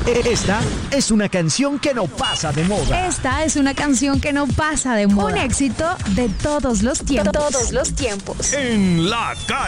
Esta es una canción que no pasa de moda. Esta es una canción que no pasa de moda. Un éxito de todos los tiempos. Todos los tiempos. En la calle.